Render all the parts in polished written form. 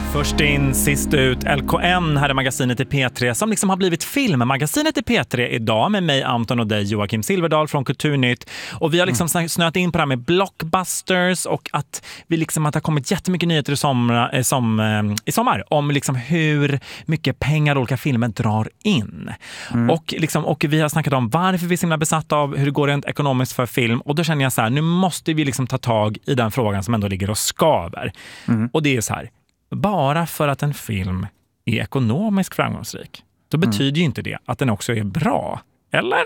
Först in, sist ut, LKN här är magasinet i P3 som liksom har blivit filmmagasinet i P3 idag med mig Anton och dig Joakim Silverdal från Kulturnytt. Och vi har liksom snöat in på det här med blockbusters och att vi liksom att det har kommit jättemycket nyheter i sommar om liksom hur mycket pengar olika filmer drar in. Och vi har snackat om varför vi är så himla besatta av hur det går rent ekonomiskt för film. Och då känner jag så här, nu måste vi liksom ta tag i den frågan som ändå ligger och skaver. Och det är så här, bara för att en film är ekonomiskt framgångsrik, då betyder ju inte det att den också är bra, eller?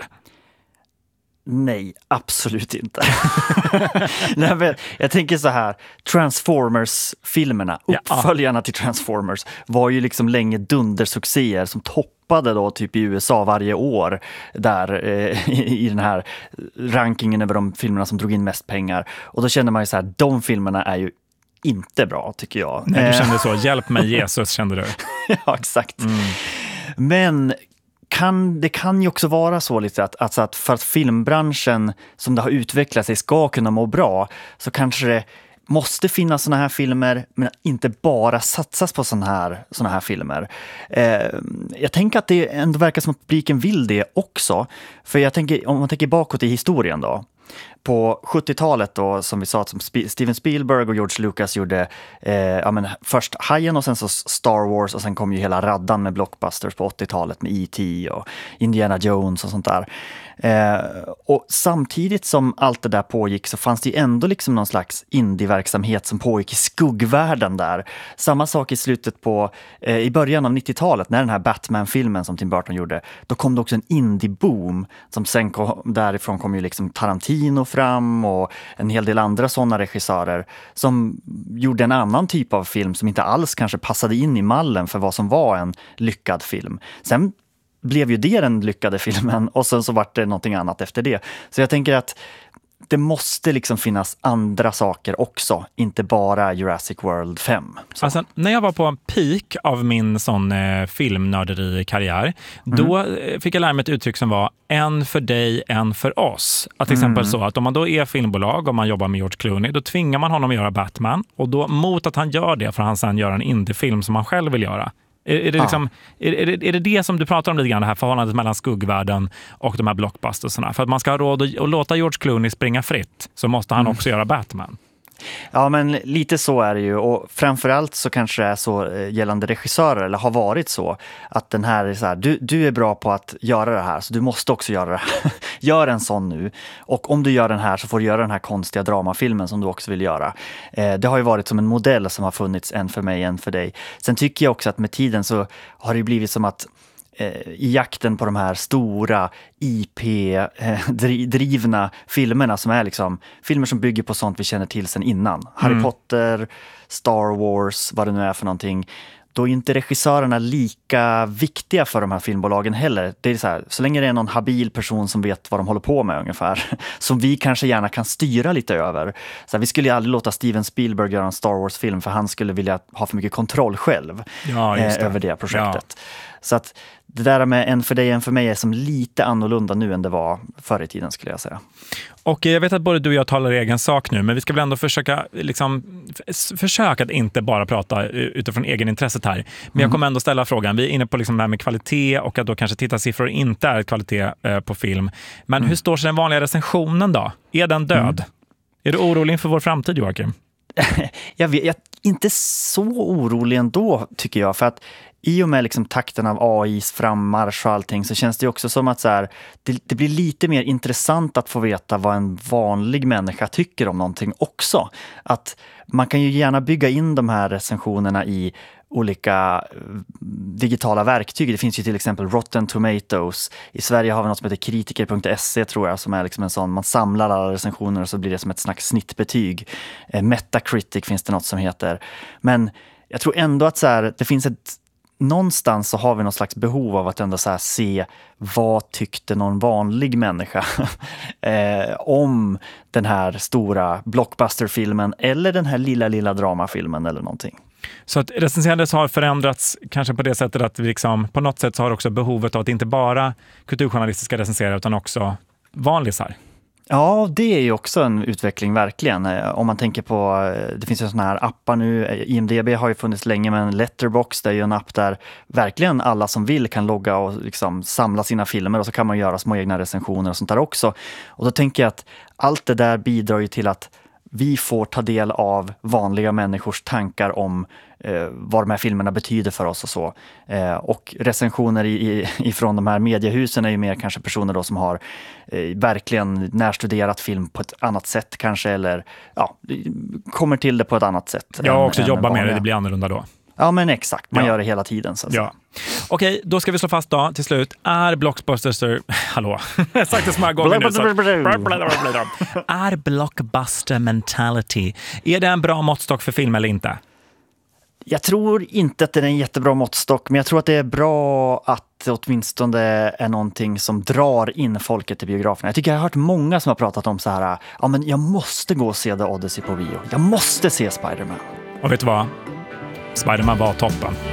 Nej, absolut inte. Nej, men jag tänker så här, Transformers-filmerna, uppföljarna till Transformers, var ju liksom länge dundersuccéer som toppade då typ i USA varje år där i den här rankingen över de filmerna som drog in mest pengar. Och då kände man ju så här, de filmerna är ju inte bra, tycker jag. Nej, du kände så. Hjälp mig Jesus, kände du. Ja, exakt. Men det kan ju också vara så lite att för att filmbranschen som det har utvecklat sig ska kunna må bra, så kanske det måste finnas såna här filmer, men inte bara satsas på såna här filmer. Jag tänker att det ändå verkar som att publiken vill det också. För jag tänker, om man tänker bakåt i historien då, på 70-talet då, som vi sa, som Steven Spielberg och George Lucas gjorde först Hajen och sen så Star Wars, och sen kom ju hela raddan med blockbusters på 80-talet med E.T. och Indiana Jones och sånt där. Och samtidigt som allt det där pågick så fanns det ju ändå liksom någon slags indie-verksamhet som pågick i skuggvärlden där. Samma sak i slutet på, i början av 90-talet när den här Batman-filmen som Tim Burton gjorde, då kom det också en indie-boom som sen därifrån kom ju liksom Tarantino fram och en hel del andra sådana regissörer som gjorde en annan typ av film som inte alls kanske passade in i mallen för vad som var en lyckad film. Sen blev ju det den lyckade filmen och sen så var det någonting annat efter det. Så jag tänker att det måste liksom finnas andra saker också, inte bara Jurassic World 5. Så. Alltså, när jag var på en peak av min sån filmnörderi-karriär, då fick jag lära mig ett uttryck som var en för dig, en för oss. Att till exempel så att om man då är filmbolag och man jobbar med George Clooney, då tvingar man honom att göra Batman, och då mot att han gör det får han sedan göra en indiefilm som han själv vill göra. Är det liksom, är det som du pratar om lite grann, det här förhållandet mellan skuggvärlden och de här blockbustersarna? För att man ska ha råd att låta George Clooney springa fritt, så måste han också göra Batman. Ja, men lite så är det ju, och framförallt så kanske det är så gällande regissörer, eller har varit så, att den här är så här, du är bra på att göra det här, så du måste också göra det här. Gör en sån nu, och om du gör den här så får du göra den här konstiga dramafilmen som du också vill göra. Det har ju varit som en modell som har funnits, en för mig, en för dig. Sen tycker jag också att med tiden så har det blivit som att i jakten på de här stora IP-drivna filmerna som är liksom filmer som bygger på sånt vi känner till sen innan. Harry Potter, Star Wars, vad det nu är för någonting. Då är inte regissörerna lika viktiga för de här filmbolagen heller. Det är så här, så länge det är någon habil person som vet vad de håller på med ungefär, som vi kanske gärna kan styra lite över. Så här, vi skulle ju aldrig låta Steven Spielberg göra en Star Wars-film, för han skulle vilja ha för mycket kontroll själv över det projektet. Ja. Så att det där med en för dig, en för mig är som lite annorlunda nu än det var förr i tiden, skulle jag säga. Och jag vet att både du och jag talar egen sak nu, men vi ska väl ändå försöka att inte bara prata utifrån egenintresset här. Men jag kommer ändå ställa frågan. Vi är inne på liksom det här med kvalitet och att då kanske tittarsiffror inte är kvalitet på film. Men hur står sig den vanliga recensionen då? Är den död? Är du orolig inför vår framtid, Joakim? Jag är inte så orolig ändå, tycker jag, för att i och med liksom takten av AIs frammarsch och allting, så känns det också som att så här, det blir lite mer intressant att få veta vad en vanlig människa tycker om någonting också. Att man kan ju gärna bygga in de här recensionerna i olika digitala verktyg. Det finns ju till exempel Rotten Tomatoes. I Sverige har vi något som heter kritiker.se, tror jag, som är liksom en sån, man samlar alla recensioner och så blir det som ett slags snittbetyg. Metacritic finns det något som heter. Men jag tror ändå att så här, det finns någonstans så har vi någon slags behov av att ändå så här se vad tyckte någon vanlig människa om den här stora blockbusterfilmen eller den här lilla dramafilmen eller någonting. Så att recenserandet har förändrats kanske på det sättet att vi liksom, på något sätt så har också behovet av att inte bara kulturjournalister ska recensera utan också vanlisar. Ja, det är ju också en utveckling verkligen. Om man tänker på, det finns ju sådana här appar nu, IMDb har ju funnits länge, men Letterboxd är ju en app där verkligen alla som vill kan logga och liksom samla sina filmer, och så kan man göra små egna recensioner och sånt där också. Och då tänker jag att allt det där bidrar ju till att vi får ta del av vanliga människors tankar om vad de här filmerna betyder för oss och så. Och recensioner ifrån de här mediehusen är ju mer kanske personer då som har verkligen närstuderat film på ett annat sätt kanske, eller kommer till det på ett annat sätt. Jag också jobbar med det blir annorlunda då. Ja, men exakt. Man gör det hela tiden. Så att säga. Okej, då ska vi slå fast då till slut. Är Blockbuster... Hallå, jag har sagt det så många gånger nu. Är blockbuster mentality, är det en bra måttstock för film eller inte? Jag tror inte att det är en jättebra måttstock, men jag tror att det är bra att det åtminstone är någonting som drar in folket till biograferna. Jag tycker jag har hört många som har pratat om så här, ja men jag måste gå och se The Odyssey på bio. Jag måste se Spider-Man. Och vet du vad? Spider-Man var toppen.